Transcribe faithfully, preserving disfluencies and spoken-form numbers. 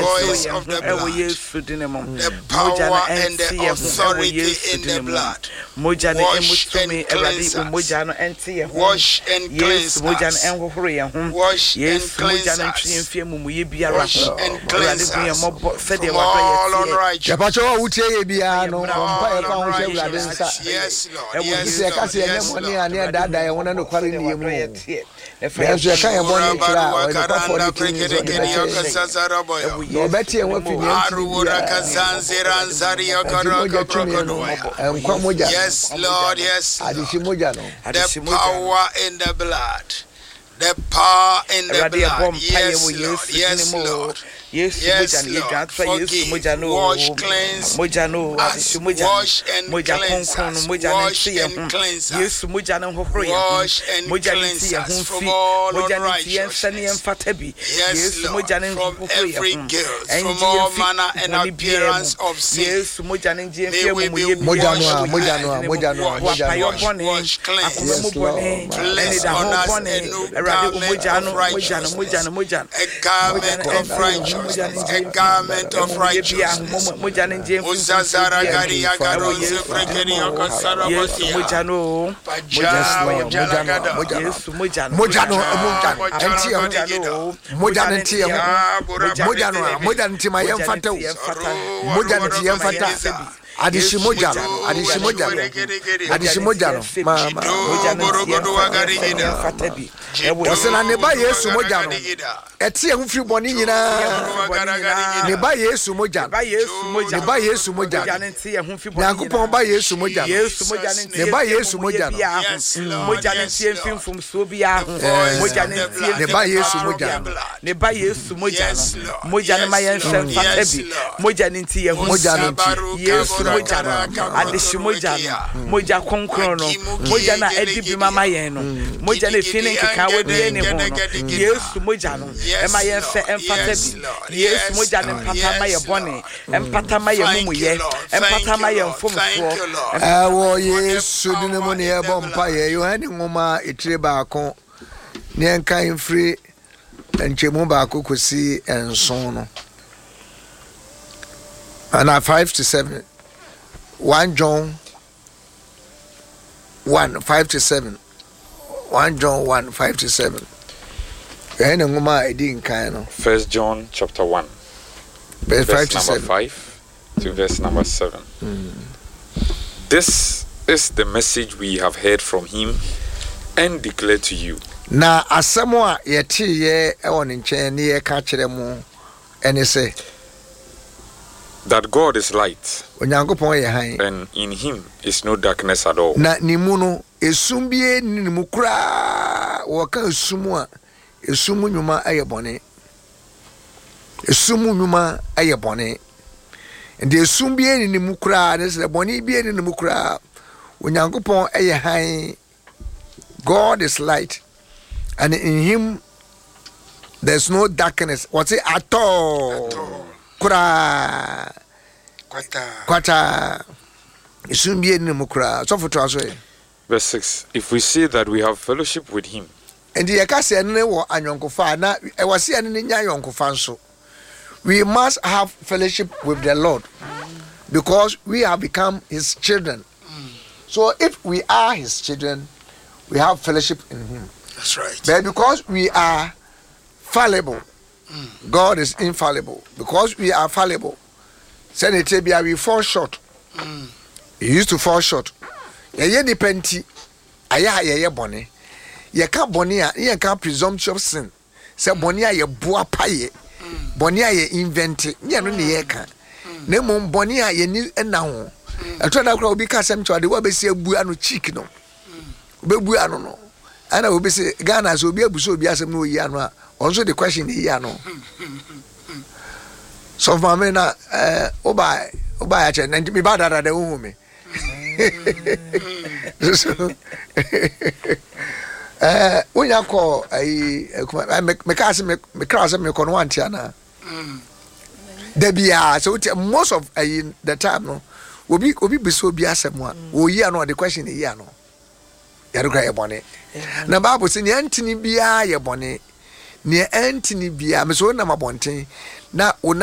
voice of the blood, the power and the authority in the blood. Wash and cleanse us. Wash and cleanse us. Wash and cleanse us. Wash and cleanse us from all unrighteousness. Yes, Lord. Yes, Lord. Yes, Lord, yes, Lord. The power in the blood. The power in the blood. Yes, Lord. Yes, Lord. Yes, Lord. Forgive, wash, cleanse us. Wash and cleanse us. Wash and cleanse us. Wash and cleanse us from all unrighteousness. Yes, Lord. From every guilt, from all manner and appearance of sin. May we be washed, wash, cleanse. Place on us a new garment of righteousness. A garment of righteousness. A garment of righteousness. Uzazara garia garoze frekeria kasara basia. Pajama jaragada. Mojano, mojano, entia, mojano entia, mojano, mojano entia mayem fata, mojano entia fata. Adishimojano, Adishimojano, Adishimojano, Mama, Wasana neba Yesu mojano. Eti ehunfi boni nyina. Neba Yesu mojano. Neba Yesu mojano. Nyankopon ba Yesu mojano. Neba Yesu mojano. Mojano entie mfimfum so bia ho. Mojano entie neba Yesu mojano. Neba Yesu mojano. Mojano ma yen hwe fatabi. Mojano entie mojano. Yesu mojano. Adishimojano. Moja konkro no. Mojano edibi mama yen no. Mojano efine keka we ni ho. Yesu mojano. Ema yen fe emfatabi. Yesu mojano empata ma ye bone. Empata ma ye mumuye. Empata ma ye mfomfo. Eh wo Yesu dinemu ne ye bompa ye Yohane ngoma etire baako. Ne nkan free enchemu baako kosi enson no. And five to seven. One John one five to seven. One John one five to seven. First John chapter one, verse, verse number seven. five to verse number seven. Mm. This is the message we have heard from him and declare to you. Na asemwa yeti ye ewon nchen ne ye ka kire mu ene se that God is light, Onyankopon ye han, and in him is no darkness at all. Na nimu no esum bie nimu kura wo ka esum a esum nyuma ayebone esum nyuma ayebone ende esum bie nimu kura ne se bone bie nimu kura Onyankopon ye han. God is light, and in him there's no darkness. What's it at all? At all. Kura Kwata Kwata Isumbi ni mukura. So for to verse six. If we say that we have fellowship with him, and the akase ne wo anyonkofa na e wase ane nya anyonkofa nso, we must have fellowship with the Lord because we have become his children. So if we are his children, we have fellowship in him. That's right. But because we are fallible, mm. God is infallible. Because we are fallible, Senate we fall short. Mm. He used to fall short. Ye ni penti, aya ye ye boni. Ye ka boni a, ye ka presumptuous sin. Se boni a ye boa paye. Boni a ye invent. Ye no ne ye ka. Ne mom boni a ye ni na ho. Eto na kura obi ka sem to de wo be se abu anu cheek no. Bebu anu no. Ana obi se Ghana so obi abuso obi asem no yi anu a. Also the question is here no. So for me na eh oba oba ya che na me ba da da de hu me. So eh unya ko ai me ka se me me class me ko no antia na. Da bia so most of ai the time no obi obi biso obi asem a wo yi anu the question is here no. Ya do ka e bone. Na Bible say nyantini bia ye bone. Ne antini bia me so na mabonten na